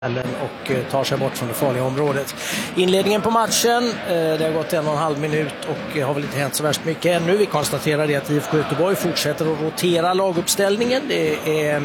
och tar sig bort från det farliga området. Inledningen på matchen, det har gått 1,5 minut och har väl inte hänt så värst mycket ännu. Vi konstaterar det att IFK Göteborg fortsätter att rotera laguppställningen. Det är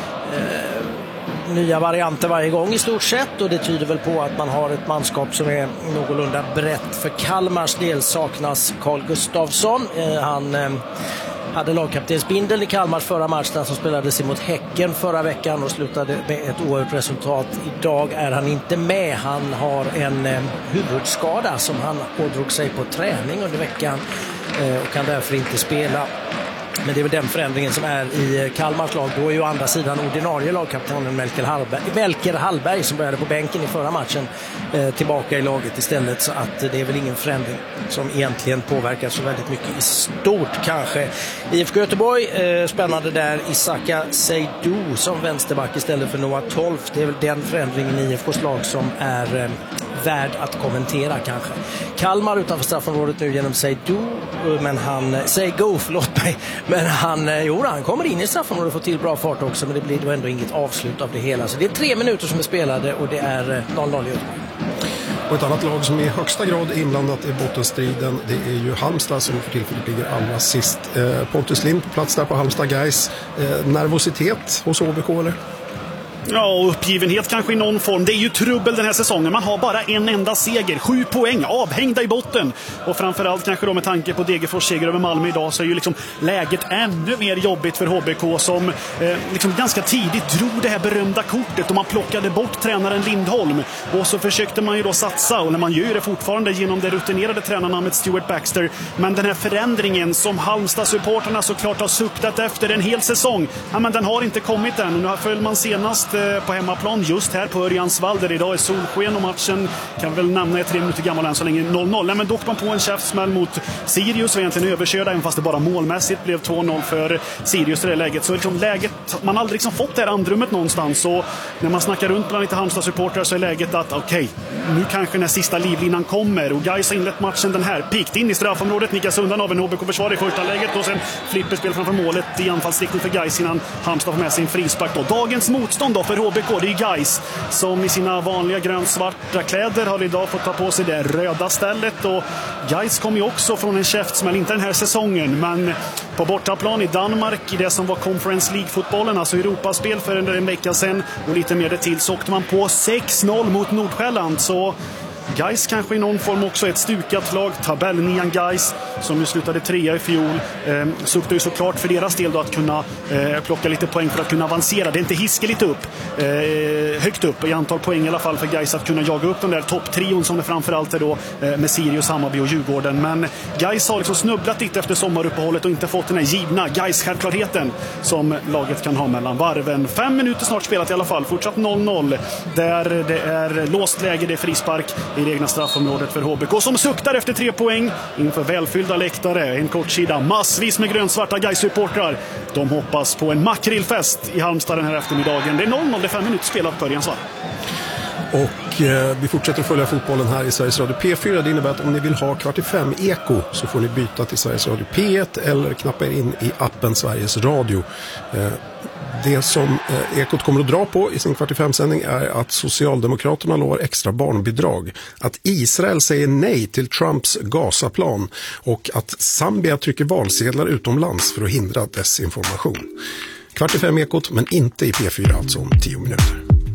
nya varianter varje gång i stort sett, och det tyder väl på att man har ett manskap som är någorlunda brett. För Kalmars del saknas Carl Gustafsson. Han hade lagkaptensbindeln i Kalmars förra matchen som spelades emot Häcken förra veckan och slutade med ett oavgjort resultat. Idag är han inte med. Han har en huvudskada som han ådrog sig på träning under veckan och kan därför inte spela. Men det är väl den förändringen som är i Kalmars lag. Då är ju å andra sidan ordinarie lagkaptenen Melker Hallberg, som började på bänken i förra matchen, tillbaka i laget istället. Så att det är väl ingen förändring som egentligen påverkar så väldigt mycket i stort kanske. IFK Göteborg, spännande där, Isaka Seydou som vänsterback istället för Noah Tolf. Det är väl den förändringen i IFKs lag som är värd att kommentera kanske. Kalmar utanför straffområdet nu genom Seydou, men han han kommer in i straffområdet och får till bra fart också, men det blir då ändå inget avslut av det hela. Så det är 3 minuter som är spelade och det är 0-0 i Göteborg. Och ett annat lag som i högsta grad är inblandat i bottenstriden, det är ju Halmstad som för tillfället ligger allra sist. Pontus Lind på plats där på Halmstad Guys. Nervositet hos ÅBK eller? Ja, och uppgivenhet kanske i någon form. Det är ju trubbel den här säsongen. Man har bara en enda seger. 7 poäng avhängda i botten. Och framförallt kanske då med tanke på Degerfors seger över Malmö idag, så är ju liksom läget ännu mer jobbigt för HBK, som liksom ganska tidigt drog det här berömda kortet och man plockade bort tränaren Lindholm. Och så försökte man ju då satsa, och man gör det fortfarande genom det rutinerade tränarnamnet Stuart Baxter. Men den här förändringen som Halmstad-supporterna såklart har suktat efter en hel säsong, ja, men den har inte kommit än. Och nu följde man senast på hemmaplan just här på Örjansvall, där idag är solsken och matchen kan väl nämna är 3 minuter gammal än så länge 0-0. Nej, men dock man på en käftsmäll mot Sirius och egentligen överkörda, även fast det bara målmässigt blev 2-0 för Sirius i det läget. Så liksom läget, man har aldrig liksom fått det här andrummet någonstans, och när man snackar runt bland lite Halmstad-supportrar så är läget att okej, nu kanske den sista livlinan kommer, och Gais har inlett matchen den här, pikt in i straffområdet, nickas undan av en HBK-försvar i första läget och sen flipperspel framför målet i anfallsriktning för Gais innan Halmstad får med sin frispark då. Dagens motstånd då för HBK, det är Gais som i sina vanliga grönsvarta kläder har idag fått ta på sig det röda stället, och Gais kom ju också från en käftsmäll, inte den här säsongen, men på bortaplan i Danmark i det som var Conference League-fotbollen, alltså Europaspel för en vecka sedan, och lite mer det till, så åkte man på 6-0 mot Nordsjälland. Så Gais kanske i någon form också ett stukat lag. Tabellnian Gais som ju slutade 3 i fjol, suktar ju såklart för deras del då att kunna plocka lite poäng för att kunna avancera. Det är inte hiskeligt högt upp i antal poäng i alla fall för Gais att kunna jaga upp den där topptrion som det framförallt är då med Sirius, Hammarby och Djurgården. Men Gais har liksom snubblat lite efter sommaruppehållet och inte fått den här givna Gais-självklarheten som laget kan ha mellan varven. 5 minuter snart spelat i alla fall, fortsatt 0-0 där det är låst läge, det är frispark i det egna straffområdet för HBK som suktar efter 3 poäng inför välfyllda läktare. En kort sida, massvis med grönsvarta Gais-supportrar. De hoppas på en makrillfest i Halmstad den här eftermiddagen. Det är 0-0, det är 5 minuter spelat på Örjansvall. Och vi fortsätter att följa fotbollen här i Sveriges Radio P4. Det innebär att om ni vill ha 4:45 Eko så får ni byta till Sveriges Radio P1 eller knappa er in i appen Sveriges Radio. Det som Ekot kommer att dra på i sin 45-sändning är att Socialdemokraterna lovar extra barnbidrag, att Israel säger nej till Trumps Gazaplan och att Zambia trycker valsedlar utomlands för att hindra desinformation. 4:45 Ekot, men inte i P4, alltså om 10 minuter.